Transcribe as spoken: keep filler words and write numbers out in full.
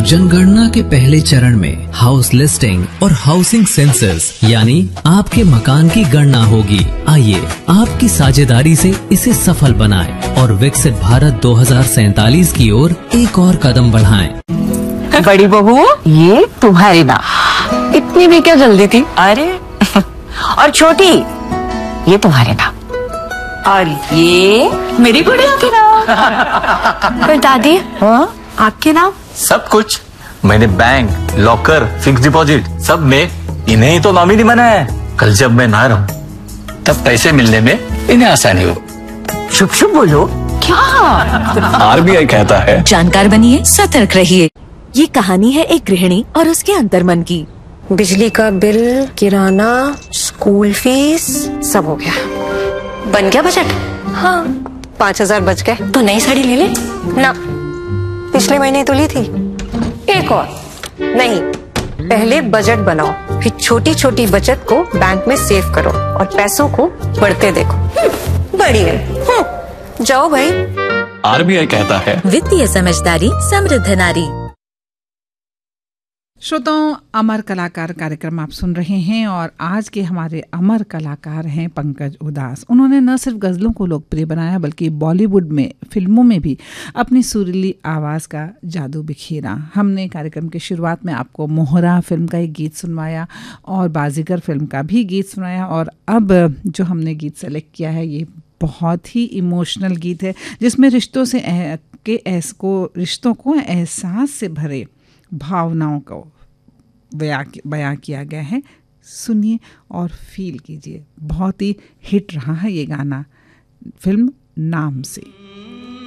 जनगणना के पहले चरण में हाउस लिस्टिंग और हाउसिंग सेंसस यानी आपके मकान की गणना होगी। आइए आपकी साझेदारी से इसे सफल बनाएं और विकसित भारत दो हज़ार सैतालीस की ओर एक और कदम बढ़ाएं। बड़ी बहू, ये तुम्हारी नाम। इतनी भी क्या जल्दी थी? अरे और छोटी, ये तुम्हारे नाम। और ये मेरी गुड़िया के नाम। पर दादी, हाँ? आपके नाम? सब कुछ मैंने बैंक, लॉकर, फिक्स डिपॉजिट सब में इन्हें ही तो नॉमिनी बनाया है। कल जब मैं ना रहूं तब पैसे मिलने में इन्हें आसानी हो। शुभ शुभ बोलो। क्या? आरबीआई कहता है जानकार बनिए, सतर्क रहिए। ये कहानी है एक गृहिणी और उसके अंतर्मन की। बिजली का बिल, किराना, स्कूल फीस, सब हो गया। बन गया बजट? हाँ, पाँच हजार बच गए। तो नई साड़ी ले ले ना, पिछले महीने तो ली थी। एक और नहीं, पहले बजट बनाओ, फिर छोटी छोटी बचत को बैंक में सेव करो और पैसों को बढ़ते देखो। बढ़िया। जाओ भाई। आरबीआई कहता है वित्तीय समझदारी समृद्ध नारी। श्रोताओं, अमर कलाकार कार्यक्रम आप सुन रहे हैं और आज के हमारे अमर कलाकार हैं पंकज उदास। उन्होंने न सिर्फ गज़लों को लोकप्रिय बनाया बल्कि बॉलीवुड में फिल्मों में भी अपनी सुरीली आवाज़ का जादू बिखेरा। हमने कार्यक्रम की शुरुआत में आपको मोहरा फिल्म का एक गीत सुनवाया और बाजीगर फिल्म का भी गीत सुनाया, और अब जो हमने गीत सेलेक्ट किया है ये बहुत ही इमोशनल गीत है जिसमें रिश्तों से एह, के ऐस को रिश्तों को एहसास से भरे भावनाओं को बयां किया गया है। सुनिए और फील कीजिए। बहुत ही हिट रहा है ये गाना फिल्म नाम से।